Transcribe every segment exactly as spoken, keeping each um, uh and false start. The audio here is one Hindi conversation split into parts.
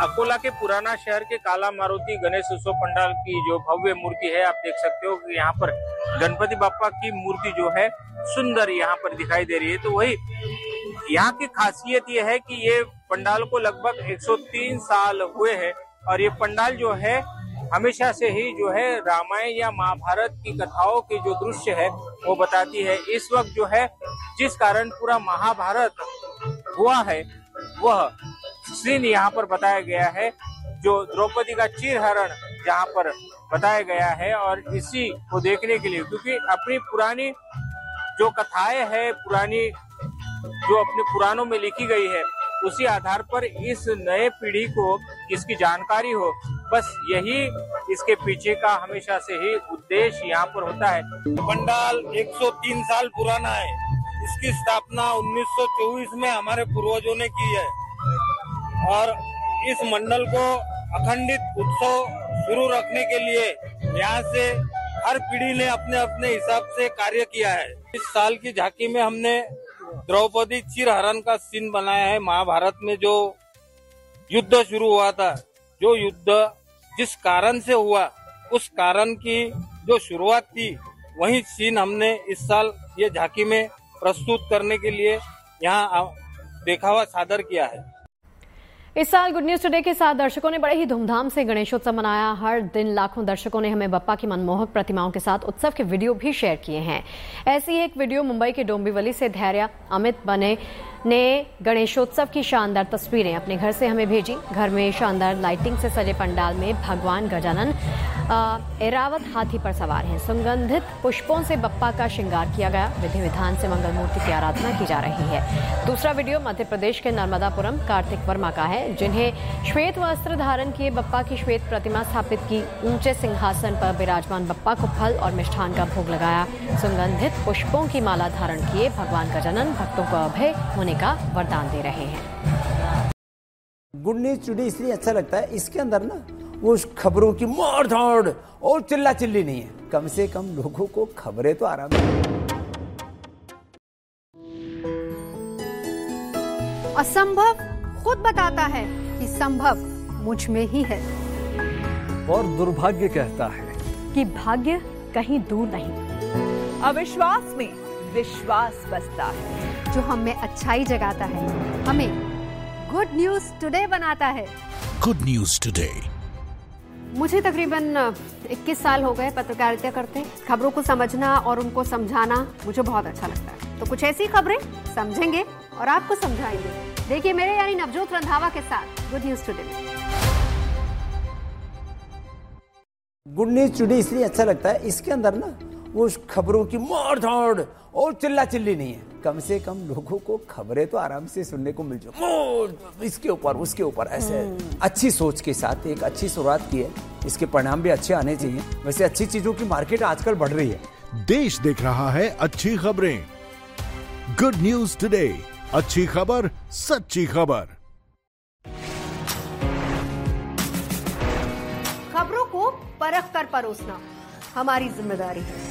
अकोला के पुराना शहर के काला मारुति गणेश उत्सव पंडाल की जो भव्य मूर्ति है, आप देख सकते हो कि यहाँ पर गणपति बापा की मूर्ति जो है सुंदर यहाँ पर दिखाई दे रही है। तो वही यहाँ की खासियत ये है कि ये पंडाल को लगभग एक सौ तीन साल हुए हैं और ये पंडाल जो है हमेशा से ही जो है रामायण या महाभारत की कथाओं के जो दृश्य है वो बताती है। इस वक्त जो है जिस कारण पूरा महाभारत हुआ है वह सीन यहाँ पर बताया गया है, जो द्रौपदी का चीरहरण जहाँ पर बताया गया है। और इसी को देखने के लिए, क्योंकि अपनी पुरानी जो कथाएं है, पुरानी जो अपने पुराणों में लिखी गई है, उसी आधार पर इस नए पीढ़ी को इसकी जानकारी हो, बस यही इसके पीछे का हमेशा से ही उद्देश्य यहाँ पर होता है। पंडाल एक सौ तीन साल पुराना है। इसकी स्थापना उन्नीस सौ चौबीस में हमारे पूर्वजों ने की है और इस मंडल को अखंडित उत्सव शुरू रखने के लिए यहाँ से हर पीढ़ी ने अपने अपने हिसाब से कार्य किया है। इस साल की झांकी में हमने द्रौपदी चीरहरण का सीन बनाया है। महाभारत में जो युद्ध शुरू हुआ था, जो युद्ध जिस कारण से हुआ, उस कारण की जो शुरुआत थी, वही सीन हमने इस साल ये झांकी में प्रस्तुत करने के लिए यहाँ दिखावा सादर किया है। इस साल गुड न्यूज टुडे के साथ दर्शकों ने बड़े ही धूमधाम से गणेशोत्सव मनाया। हर दिन लाखों दर्शकों ने हमें बप्पा की मनमोहक प्रतिमाओं के साथ उत्सव के वीडियो भी शेयर किए हैं। ऐसी एक वीडियो मुंबई के डोंबिवली से धैर्य अमित बने ने गणेशोत्सव की शानदार तस्वीरें अपने घर से हमें भेजी। घर में शानदार लाइटिंग से सजे पंडाल में भगवान गजानन एरावत हाथी पर सवार हैं। सुगंधित पुष्पों से बप्पा का श्रृंगार किया गया। विधि विधान से मंगल मूर्ति की आराधना की जा रही है। दूसरा वीडियो मध्य प्रदेश के नर्मदापुरम कार्तिक वर्मा का है, जिन्हें श्वेत वस्त्र धारण किए बप्पा की श्वेत प्रतिमा स्थापित की। ऊंचे सिंहासन पर विराजमान बप्पा को फल और मिष्ठान का भोग लगाया। सुगंधित पुष्पों की माला धारण किए भगवान गजानन भक्तों को अभय होने का वरदान दे रहे हैं। गुड न्यूज टुडे इसलिए अच्छा लगता है, इसके अंदर ना वो खबरों की मार धाड़ और चिल्ला चिल्ली नहीं है। कम से कम लोगों को खबरें तो आराम से। असंभव खुद बताता है कि संभव मुझ में ही है, और दुर्भाग्य कहता है कि भाग्य कहीं दूर नहीं। अविश्वास में विश्वास बसता है, जो हमें अच्छाई जगाता है, हमें गुड न्यूज टुडे बनाता है। Good news today. मुझे तकरीबन इक्कीस साल हो गए पत्रकारिता करते। खबरों को समझना और उनको समझाना मुझे बहुत अच्छा लगता है। तो कुछ ऐसी खबरें समझेंगे और आपको समझाएंगे। देखिए मेरे यानी नवजोत रंधावा के साथ गुड न्यूज टुडे में। गुड न्यूज टुडे इसलिए अच्छा लगता है, इसके अंदर ना वो खबरों की मार धाड़ और चिल्ला चिल्ली नहीं है। कम से कम लोगों को खबरें तो आराम से सुनने को मिल जाए, इसके ऊपर उसके ऊपर ऐसे अच्छी सोच के साथ एक अच्छी शुरुआत की है। इसके परिणाम भी अच्छे आने चाहिए। वैसे अच्छी चीजों की मार्केट आजकल बढ़ रही है। देश देख रहा है अच्छी खबरें। गुड न्यूज टुडे, अच्छी खबर सच्ची खबर। खबरों को परख कर परोसना हमारी जिम्मेदारी है।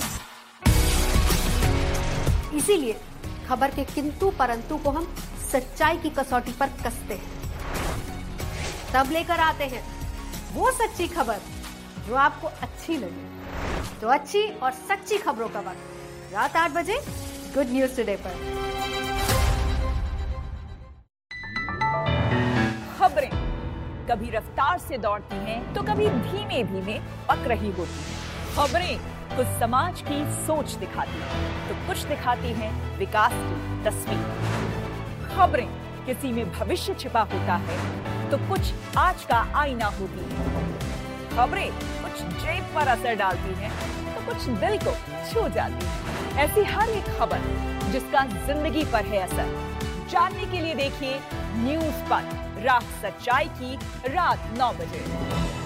इसीलिए खबर के किंतु परंतु को हम सच्चाई की कसौटी पर कसते हैं। तब लेकर आते हैं वो सच्ची खबर जो आपको अच्छी लगे। तो अच्छी और सच्ची खबरों का वक्त रात आठ बजे गुड न्यूज टुडे पर। खबरें कभी रफ्तार से दौड़ती हैं तो कभी धीमे धीमे पक रही होती हैं। खबरें कुछ समाज की सोच दिखाती हैं तो कुछ दिखाती हैं विकास की तस्वीर। खबरें किसी में भविष्य छिपा होता है तो कुछ आज का आईना होती है। खबरें कुछ जेब पर असर डालती हैं तो कुछ दिल को छू जाती है। ऐसी हर एक खबर जिसका जिंदगी पर है असर, जानने के लिए देखिए न्यूज पर रात सच्चाई की रात नौ बजे।